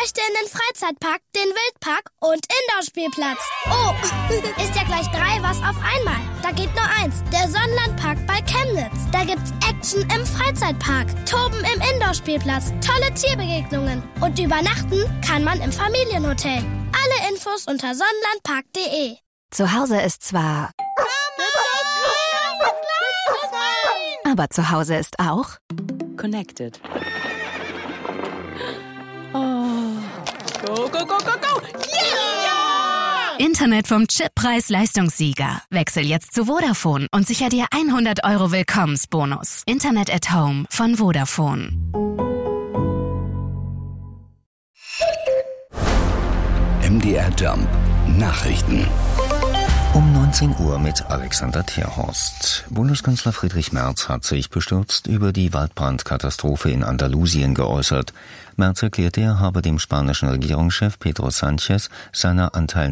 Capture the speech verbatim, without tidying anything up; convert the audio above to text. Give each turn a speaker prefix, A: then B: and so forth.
A: möchte in den Freizeitpark, den Wildpark und Indoor-Spielplatz. Oh, ist ja gleich drei was auf einmal. Da geht nur eins. Der Sonnenlandpark bei Chemnitz. Da gibt's Action im Freizeitpark, Toben im Indoor-Spielplatz, tolle Tierbegegnungen und übernachten kann man im Familienhotel. Alle Infos unter sonnenlandpark punkt de.
B: Zu Hause ist zwar... Aber zu Hause ist auch...
C: Connected. Oh. Go, go, go, go, go! Yeah!
B: Internet vom Chip Preis-Leistungssieger. Wechsel jetzt zu Vodafone und sicher dir hundert Euro Willkommensbonus. Internet at Home von Vodafone.
D: M D R Jump Nachrichten.
E: Um neunzehn Uhr mit Alexander Terhorst. Bundeskanzler Friedrich Merz hat sich bestürzt über die Waldbrandkatastrophe in Andalusien geäußert. Merz erklärte, er habe dem spanischen Regierungschef Pedro Sánchez seiner Anteilnahme